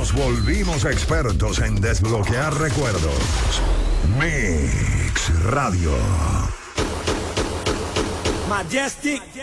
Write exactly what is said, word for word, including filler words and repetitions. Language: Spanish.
Nos volvimos expertos en desbloquear recuerdos. Mix Radio. Majestic.